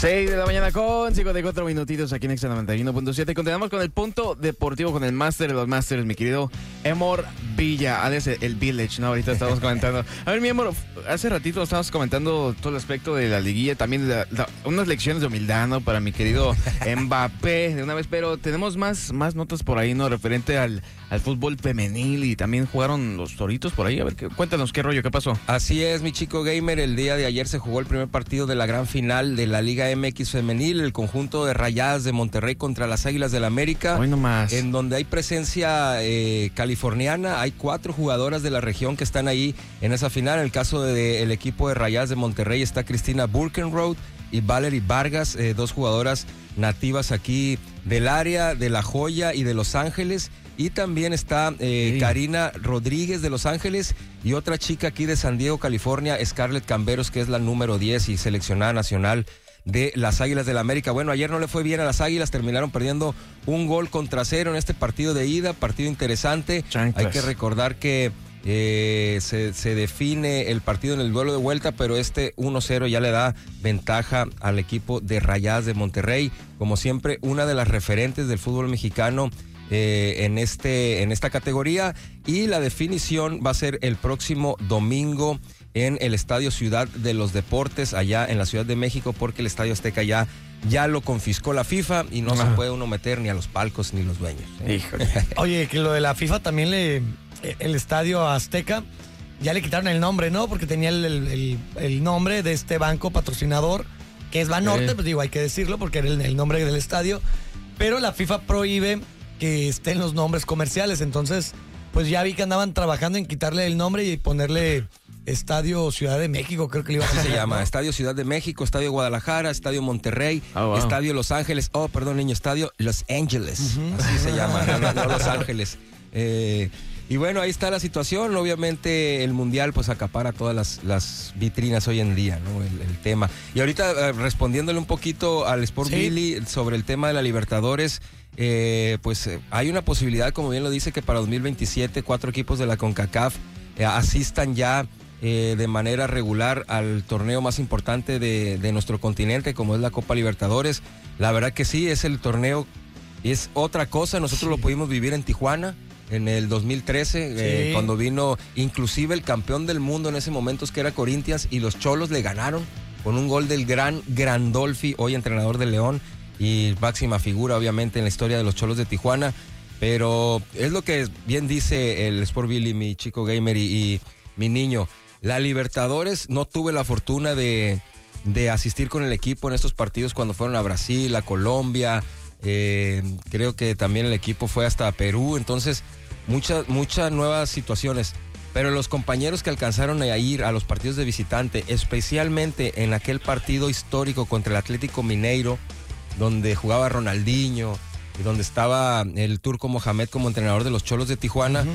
6 de la mañana con 54 minutitos aquí en Exa 91.7. Continuamos con el punto deportivo, con el máster de los másteres, mi querido Emor Villa, alias el Village, ¿no? Ahorita estamos comentando. A ver, mi Emor, hace ratito estábamos comentando todo el aspecto de la liguilla, también unas lecciones de humildad, ¿no? Para mi querido Mbappé, de una vez, pero tenemos más notas por ahí, ¿no? Referente al fútbol femenil, y también jugaron los Toritos por ahí. A ver, cuéntanos qué rollo, qué pasó. Así es, mi chico gamer, el día de ayer se jugó el primer partido de la gran final de la Liga MX femenil, el conjunto de Rayadas de Monterrey contra las Águilas del América. Hoy nomás. En donde hay presencia californiana, hay 4 jugadoras de la región que están ahí en esa final. En el caso del equipo de Rayadas de Monterrey está Cristina Burkenroth y Valerie Vargas, 2 jugadoras nativas aquí del área, de La Joya y de Los Ángeles. Y también está Karina Rodríguez de Los Ángeles y otra chica aquí de San Diego, California, Scarlett Camberos, que es la número 10 y seleccionada nacional de las Águilas del América. Bueno, ayer no le fue bien a las Águilas, terminaron perdiendo 1-0 en este partido de ida, partido interesante. Chanclas. Hay que recordar que se define el partido en el duelo de vuelta, pero este 1-0 ya le da ventaja al equipo de Rayadas de Monterrey. Como siempre, una de las referentes del fútbol mexicano en esta categoría, y la definición va a ser el próximo domingo en el Estadio Ciudad de los Deportes, allá en la Ciudad de México, porque el Estadio Azteca ya lo confiscó la FIFA y no se puede uno meter ni a los palcos ni los dueños. Híjole. Oye, que lo de la FIFA también el Estadio Azteca ya le quitaron el nombre, ¿no? Porque tenía el nombre de este banco patrocinador, que es Banorte, pues digo, hay que decirlo porque era el nombre del estadio, pero la FIFA prohíbe que estén los nombres comerciales. Entonces, pues ya vi que andaban trabajando en quitarle el nombre y ponerle Estadio Ciudad de México, creo que le iba a Así poner, se llama, ¿no? Estadio Ciudad de México, Estadio Guadalajara, Estadio Monterrey, wow. Estadio Los Ángeles, Estadio Los Ángeles, así se llama, no Los Ángeles. Y bueno, ahí está la situación. Obviamente el Mundial pues acapara todas las vitrinas hoy en día, ¿no? El tema. Y ahorita respondiéndole un poquito al Sport Billy sobre el tema de la Libertadores, hay una posibilidad, como bien lo dice, que para 2027 4 equipos de la CONCACAF asistan ya de manera regular al torneo más importante de nuestro continente, como es la Copa Libertadores. La verdad que sí, es el torneo, es otra cosa. Nosotros lo pudimos vivir en Tijuana en el 2013, cuando vino inclusive el campeón del mundo en ese momento, que era Corinthians, y los Cholos le ganaron con un gol del gran Grandolfi, hoy entrenador de León y máxima figura obviamente en la historia de los Cholos de Tijuana. Pero es lo que bien dice el Sport Billy, mi chico gamer y mi niño. La Libertadores, no tuve la fortuna de asistir con el equipo en estos partidos cuando fueron a Brasil, a Colombia. Creo que también el equipo fue hasta Perú. Entonces, muchas nuevas situaciones. Pero los compañeros que alcanzaron a ir a los partidos de visitante, especialmente en aquel partido histórico contra el Atlético Mineiro, donde jugaba Ronaldinho y donde estaba el Turco Mohamed como entrenador de los Cholos de Tijuana,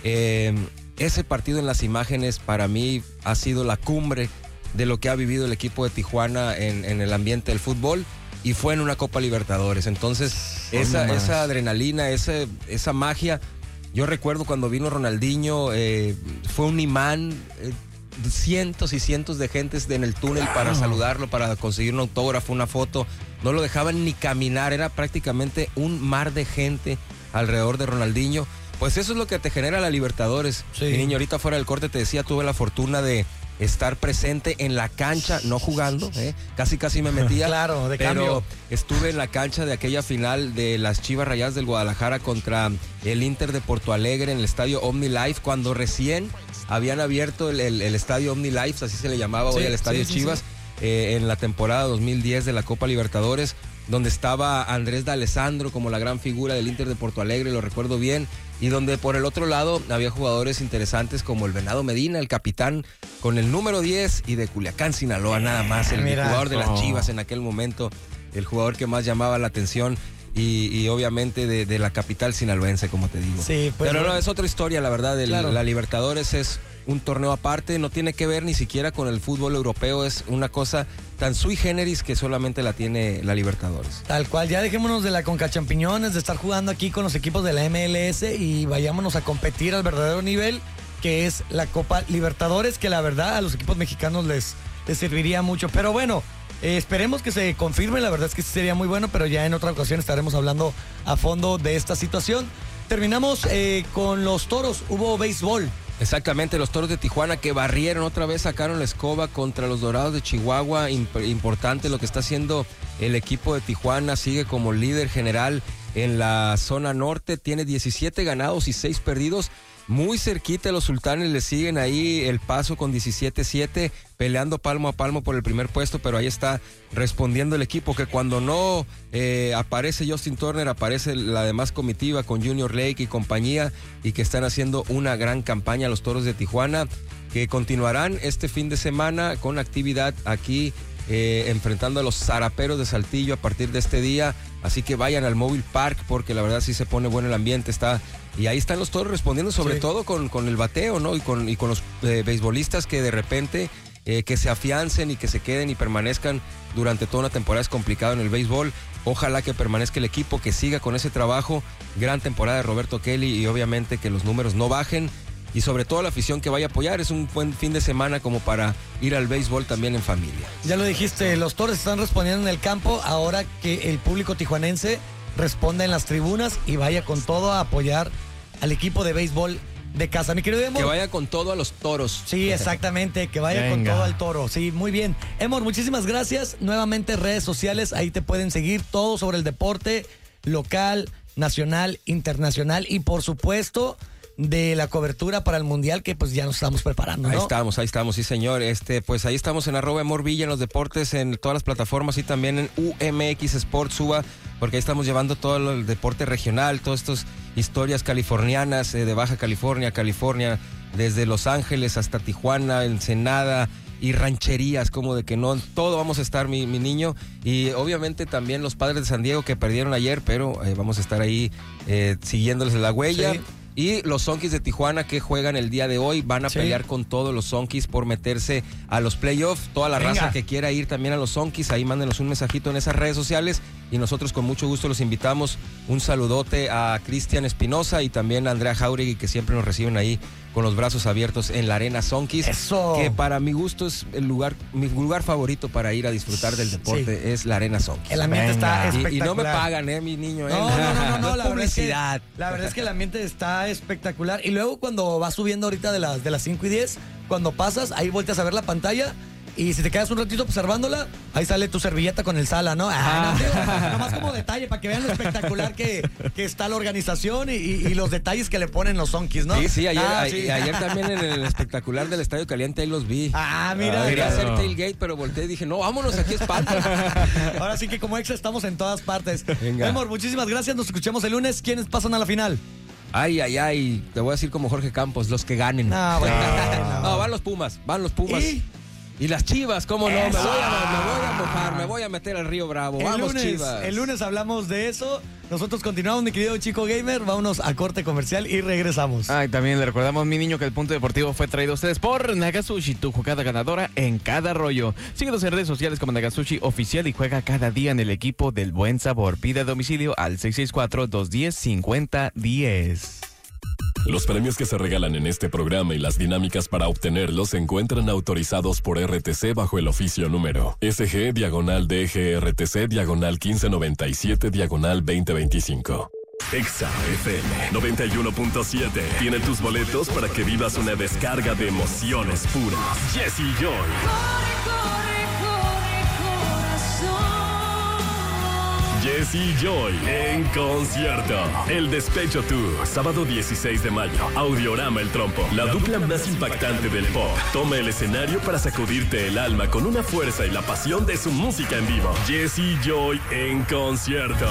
ese partido en las imágenes para mí ha sido la cumbre de lo que ha vivido el equipo de Tijuana en el ambiente del fútbol, y fue en una Copa Libertadores. Entonces esa adrenalina, esa magia. Yo recuerdo cuando vino Ronaldinho, fue un imán, cientos y cientos de gentes en el túnel para saludarlo, para conseguir un autógrafo, una foto. No lo dejaban ni caminar, era prácticamente un mar de gente alrededor de Ronaldinho. Pues eso es lo que te genera la Libertadores. Mi niño, ahorita fuera del corte te decía, tuve la fortuna de estar presente en la cancha, no jugando, casi me metía. Claro, de cambio. Estuve en la cancha de aquella final de las Chivas Rayadas del Guadalajara contra el Inter de Porto Alegre en el estadio OmniLife, cuando recién habían abierto el estadio OmniLife, así se le llamaba hoy al estadio Chivas, en la temporada 2010 de la Copa Libertadores, donde estaba Andrés D'Alessandro como la gran figura del Inter de Porto Alegre, lo recuerdo bien, y donde por el otro lado había jugadores interesantes como el Venado Medina, el capitán con el número 10, y de Culiacán, Sinaloa, nada más, el jugador de las Chivas en aquel momento, el jugador que más llamaba la atención, y obviamente de la capital sinaloense, como te digo. Sí, pues, pero no, es otra historia, la verdad. La Libertadores es un torneo aparte, no tiene que ver ni siquiera con el fútbol europeo, es una cosa tan sui generis que solamente la tiene la Libertadores. Tal cual, ya dejémonos de la Conca Champiñones, de estar jugando aquí con los equipos de la MLS, y vayámonos a competir al verdadero nivel, que es la Copa Libertadores, que la verdad a los equipos mexicanos les serviría mucho. Pero bueno, Esperemos que se confirme, la verdad es que sí sería muy bueno, pero ya en otra ocasión estaremos hablando a fondo de esta situación. Terminamos con los toros, hubo béisbol. Exactamente, los Toros de Tijuana que barrieron otra vez, sacaron la escoba contra los Dorados de Chihuahua. Importante lo que está haciendo el equipo de Tijuana, sigue como líder general en la zona norte, tiene 17 ganados y 6 perdidos. Muy cerquita los Sultanes le siguen ahí el paso con 17-7, peleando palmo a palmo por el primer puesto, pero ahí está respondiendo el equipo, que cuando no aparece Justin Turner, aparece la demás comitiva con Junior Lake y compañía, y que están haciendo una gran campaña los Toros de Tijuana, que continuarán este fin de semana con actividad aquí, enfrentando a los Zaraperos de Saltillo a partir de este día. Así que vayan al Mobile Park, porque la verdad sí se pone bueno el ambiente, y ahí están los Toros respondiendo, sobre todo con el bateo, ¿no? Y con los beisbolistas que de repente que se afiancen y que se queden y permanezcan durante toda una temporada. Es complicado en el béisbol. Ojalá que permanezca el equipo, que siga con ese trabajo. Gran temporada de Roberto Kelly, y obviamente que los números no bajen. Y sobre todo la afición que vaya a apoyar. Es un buen fin de semana como para ir al béisbol también en familia. Ya lo dijiste, los Toros están respondiendo en el campo. Ahora que el público tijuanense responda en las tribunas y vaya con todo a apoyar al equipo de béisbol de casa. Mi querido Emor, que vaya con todo a los Toros. Sí, exactamente, que vaya con todo al Toro. Sí, muy bien. Emor, muchísimas gracias. Nuevamente redes sociales, ahí te pueden seguir todo sobre el deporte local, nacional, internacional y por supuesto de la cobertura para el Mundial, que pues ya nos estamos preparando, ¿no? Ahí estamos, sí señor. Pues ahí estamos en @EmorVilla en los deportes, en todas las plataformas, y también en UMX Sports Suba, porque ahí estamos llevando todo el deporte regional, todas estas historias californianas, de Baja California, desde Los Ángeles hasta Tijuana, Ensenada y rancherías, como de que no, en todo vamos a estar, mi niño. Y obviamente también los Padres de San Diego, que perdieron ayer, pero vamos a estar ahí siguiéndoles la huella. Sí. Y los Zonkis de Tijuana, que juegan el día de hoy, van a pelear con todos los Zonkis por meterse a los playoffs. Toda la raza que quiera ir también a los Zonkis, ahí mándenos un mensajito en esas redes sociales y nosotros con mucho gusto los invitamos. Un saludote a Cristian Espinosa y también a Andrea Jauregui, que siempre nos reciben ahí con los brazos abiertos en la Arena Zonkis. Eso. Que para mi gusto es mi lugar favorito para ir a disfrutar del deporte, es la Arena Zonkis. El ambiente está espectacular. Y no me pagan, mi niño. No, la publicidad. La verdad es que el ambiente está espectacular. Y luego cuando vas subiendo ahorita de las 5:10, cuando pasas, ahí volteas a ver la pantalla. Y si te quedas un ratito observándola, ahí sale tu servilleta con el Sala, ¿no? Nomás como detalle, para que vean lo espectacular que está la organización y los detalles que le ponen los Zonkis, ¿no? Sí, ayer también en el espectacular del Estadio Caliente ahí los vi. Mira. Quería hacer tailgate, pero volteé y dije, no, vámonos, aquí es Panta. Ahora sí que como ex estamos en todas partes. Venga. Amor, muchísimas gracias, nos escuchamos el lunes. ¿Quiénes pasan a la final? Ay, te voy a decir como Jorge Campos, los que ganen. No, van los Pumas. Y las Chivas, ¿cómo no? Me voy a mojar, me voy a meter al Río Bravo. Vamos, Chivas. El lunes hablamos de eso. Nosotros continuamos, mi querido Chico Gamer. Vámonos a corte comercial y regresamos. También le recordamos, mi niño, que el punto deportivo fue traído a ustedes por Nagasushi, tu jugada ganadora en cada rollo. Síguenos en redes sociales como Nagasushi Oficial y juega cada día en el equipo del buen sabor. Pide a domicilio al 664-210-5010. Los premios que se regalan en este programa y las dinámicas para obtenerlos se encuentran autorizados por RTC bajo el oficio número SG/DGRTC/1597/2025. Exa FM 91.7 tiene tus boletos para que vivas una descarga de emociones puras. Jesse Joy. Jesse Joy en concierto. El Despecho Tour, sábado 16 de mayo. Audiorama El Trompo, la dupla más impactante del pop, toma el escenario para sacudirte el alma con una fuerza y la pasión de su música en vivo. Jesse Joy en concierto.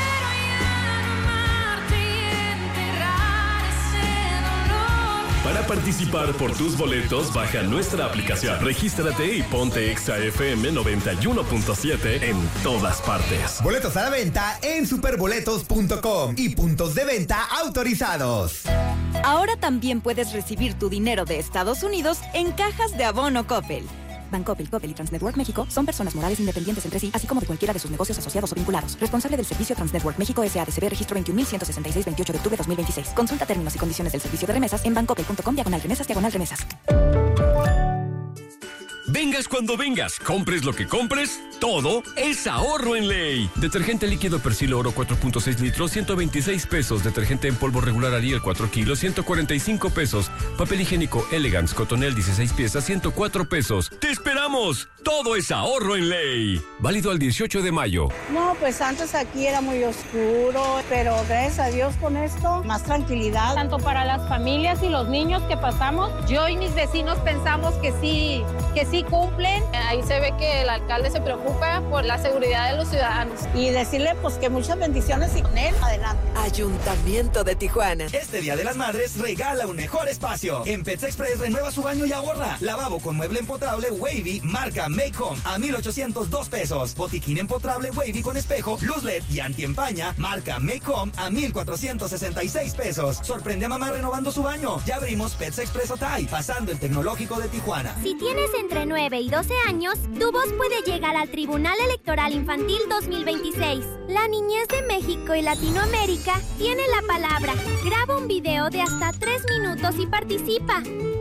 Para participar por tus boletos, baja nuestra aplicación. Regístrate y ponte Exa FM 91.7 en todas partes. Boletos a la venta en superboletos.com y puntos de venta autorizados. Ahora también puedes recibir tu dinero de Estados Unidos en cajas de abono Coppel. Bancoppel, Coppel y Transnetwork México son personas morales independientes entre sí, así como de cualquiera de sus negocios asociados o vinculados. Responsable del servicio Transnetwork México S.A.D.C.B. registro 21.166, 28 de octubre 2026. Consulta términos y condiciones del servicio de remesas en bancoppel.com/remesas/remesas. Venga Vengas cuando vengas, compres lo que compres, todo es ahorro en Ley. Detergente líquido Persil Oro 4.6 litros, 126 pesos. Detergente en polvo regular Ariel 4 kilos, 145 pesos. Papel higiénico Elegance Cotonel 16 piezas, 104 pesos. ¡Te esperamos! Todo es ahorro en Ley. Válido al 18 de mayo. No, pues antes aquí era muy oscuro, pero gracias a Dios con esto, más tranquilidad. Tanto para las familias y los niños que pasamos, yo y mis vecinos pensamos que sí cumplen. Ahí se ve que el alcalde se preocupa por la seguridad de los ciudadanos. Y decirle pues que muchas bendiciones y con él adelante. Ayuntamiento de Tijuana. Este Día de las Madres regala un mejor espacio. En Pets Express renueva su baño y ahorra. Lavabo con mueble empotrable Wavy marca Make Home a 1,802 pesos. Botiquín empotrable Wavy con espejo, luz LED y antiempaña marca Make Home a 1,466 pesos. Sorprende a mamá renovando su baño. Ya abrimos Pets Express Otay, pasando el tecnológico de Tijuana. Si tienes entre 9 y 12 años, tu voz puede llegar al Tribunal Electoral Infantil 2026. La niñez de México y Latinoamérica tiene la palabra. Graba un video de hasta 3 minutos y participa.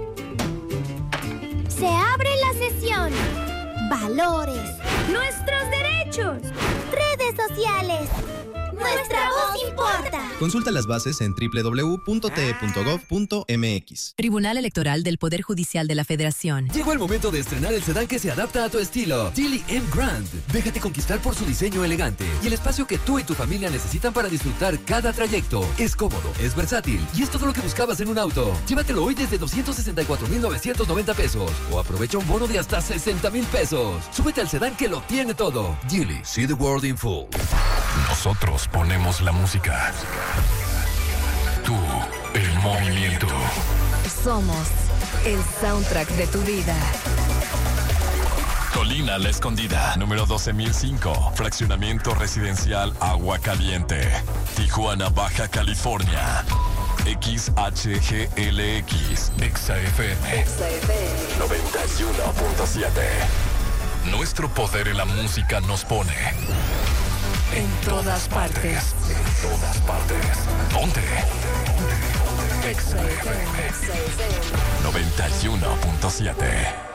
Se abre la sesión. Valores. Nuestros derechos. Redes sociales. Nuestra voz importa. Consulta las bases en www.te.gov.mx. Tribunal Electoral del Poder Judicial de la Federación. Llegó el momento de estrenar el sedán que se adapta a tu estilo. Geely M Grand. Déjate conquistar por su diseño elegante y el espacio que tú y tu familia necesitan para disfrutar cada trayecto. Es cómodo, es versátil y es todo lo que buscabas en un auto. Llévatelo hoy desde 264,990 pesos o aprovecha un bono de hasta 60,000 pesos. Súbete al sedán que lo tiene todo. Geely, see the world in full. Nosotros ponemos la música. Tú, el movimiento. Somos el soundtrack de tu vida. Colina La Escondida, número 12,005. Fraccionamiento residencial Agua Caliente. Tijuana, Baja California. XHGLX. XFM 91.7. Nuestro poder en la música nos pone En todas partes. En todas partes. ¿Dónde? XFM 91.7.